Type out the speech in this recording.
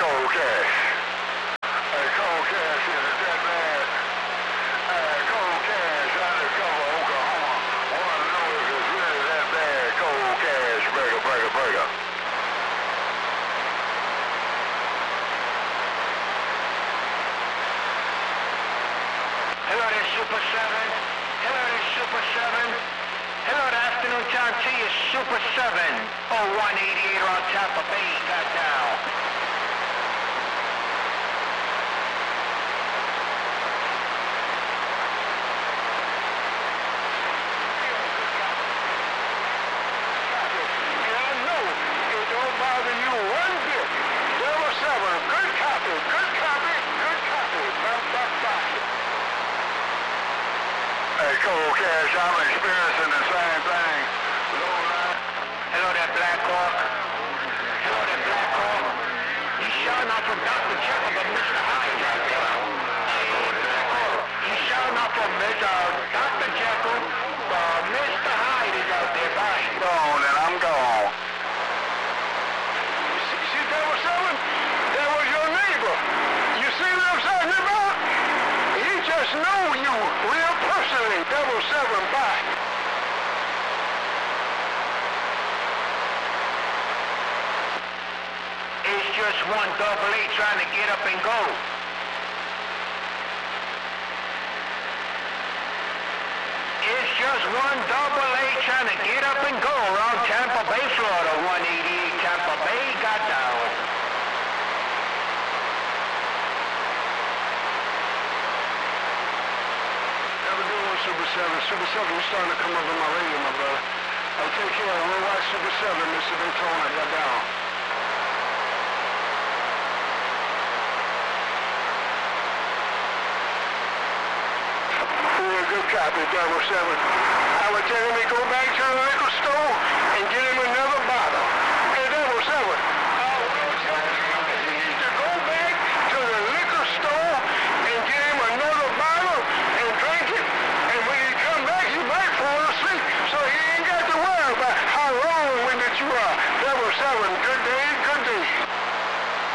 Cold Cash. Hey, Cold Cash, is it that bad? Cold Cash, undercover Oklahoma. Want to know if it's really that bad. Cold Cash, breaker, breaker, breaker. Hello there, Super 7. Hello there, Super 7. Hello, good afternoon time to you, Super 7. 0188 on Tampa Bay, got down. Yeah, I know. It don't bother you one bit. 07, good copy, good copy, good copy. Bum, bum, bum. Hey, Cold Cash, I'm experiencing the same thing. Hello there, Black Hawk. Hello there, Black Hawk. He's shouting out from Dr. Jekyll, but Mr. Hyde out there. Hey, Black Hawk. He's shouting out from Dr. Jekyll, but Mr. Hyde is out there. Bye. Gone, and I'm gone. See, Devil 7? That was your neighbor. You see what I'm talking about? He just know you real personally. Devil 7, bye. It's just one double A trying to get up and go. It's just one double A trying to get up and go around Tampa Bay, Florida. 188 Tampa Bay got down. Have a good one, Super 7. Super 7, you're starting to come up on my radio, my brother. Hey, take care. We'll watch Super 7, Mr. Daytona. Got down. Good copy, Devil 7. I would tell him to go back to the liquor store and get him another bottle. Hey, Devil 7. He needs to go back to the liquor store and get him another bottle and drink it. And when he come back, he might fall asleep. So he ain't got to worry about how long-winded you are. Devil 7, good day.